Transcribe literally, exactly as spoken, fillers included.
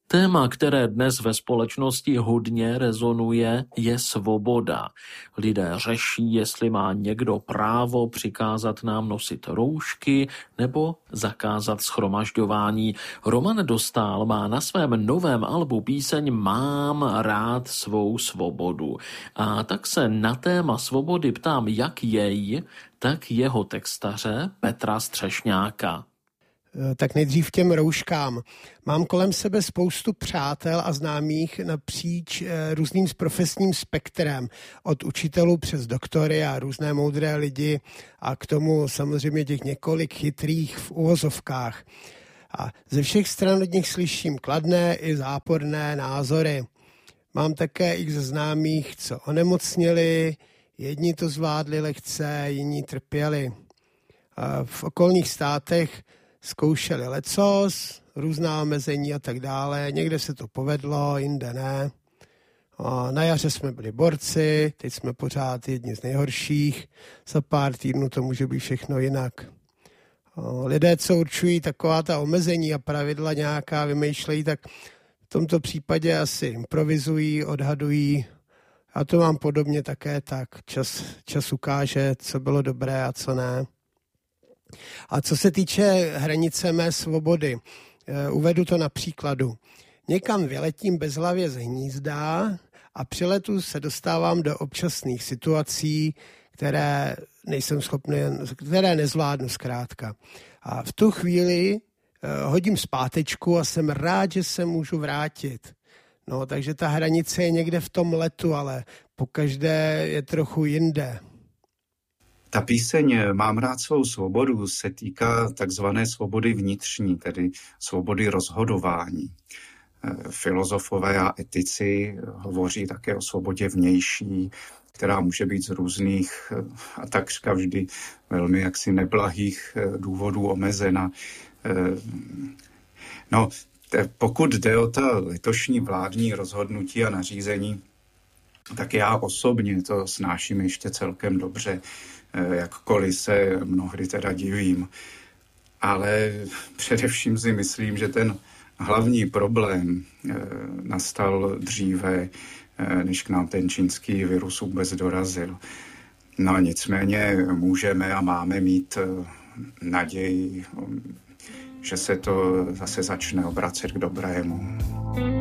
Téma, které dnes ve společnosti hodně rezonuje, je svoboda. Lidé řeší, jestli má někdo právo přikázat nám nosit roušky nebo zakázat shromažďování. Roman Dostál má na svém novém albu píseň Mám rád svou svobodu. A tak se na téma svobody ptám jak jej, tak jeho textaře Petra Střešňáka. Tak nejdřív těm rouškám. Mám kolem sebe spoustu přátel a známých napříč různým profesním spektrem. Od učitelů přes doktory a různé moudré lidi a k tomu samozřejmě těch několik chytrých v uvozovkách. A ze všech stran od nich slyším kladné i záporné názory. Mám také i ze známých, co onemocněli, jedni to zvládli lehce, jiní trpěli. A v okolních státech zkoušeli lecos, různá omezení a tak dále. Někde se to povedlo, jinde ne. A na jaře jsme byli borci, teď jsme pořád jedni z nejhorších. Za pár týdnů to může být všechno jinak. A lidé, co určují taková ta omezení a pravidla nějaká vymýšlejí, tak v tomto případě asi improvizují, odhadují. A to mám podobně také tak. Čas, čas ukáže, co bylo dobré a co ne. A co se týče hranice mé svobody, uvedu to na příkladu. Někam vyletím bezhlavě z hnízda a při letu se dostávám do občasných situací, které nejsem schopný, které nezvládnu zkrátka. A v tu chvíli hodím zpátečku a jsem rád, že se můžu vrátit. No, takže ta hranice je někde v tom letu, ale pokaždé je trochu jinde. Ta píseň Mám rád svou svobodu se týká takzvané svobody vnitřní, tedy svobody rozhodování. Filozofové a etici hovoří také o svobodě vnější, která může být z různých a takřka vždy velmi jaksi neblahých důvodů omezena. No, pokud jde o ta letošní vládní rozhodnutí a nařízení, tak já osobně to snáším ještě celkem dobře, jakkoliv se mnohdy teda divím. Ale především si myslím, že ten hlavní problém nastal dříve, než k nám ten čínský virus vůbec dorazil. No nicméně můžeme a máme mít naději, že se to zase začne obracet k dobrému.